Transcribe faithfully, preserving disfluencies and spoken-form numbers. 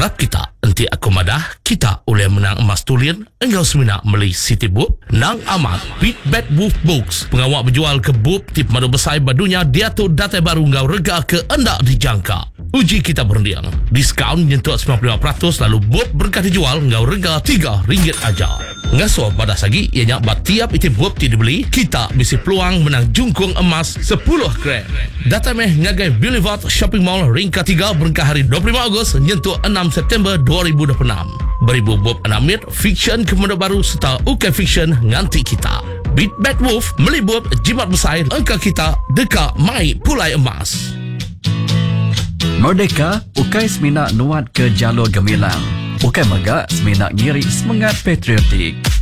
Harap kita nanti aku madah kita oleh menang emas tulian engkau semina beli City Book nang amat Beat Bad Wolf Books pengawak berjual ke book tip madu besar badunya dia tu data baru engkau rega ke anda dijangka. Uji kita berundiang diskaun nyentuh sembilan puluh lima peratus lalu book berkah dijual engkau rega tiga ringgit aja. Ngasuh pada sagi ianya tiap itu book ti dibeli kita bisa peluang menang jungkung emas sepuluh gram. Data meh ngagai Boulevard Shopping Mall ring ketiga berkah hari dua puluh lima Ogos nyentuh enam September dua ribu dua puluh enam. Beribu bob anamit fiction kemudian baru serta ukai fiction nganti kita. Beat Bad Wolf melibut jimat besar angka kita deka mai pulai emas. Merdeka, ukai semina nuat ke jalur gemilang. Ukai megak semina ngiri semangat patriotik.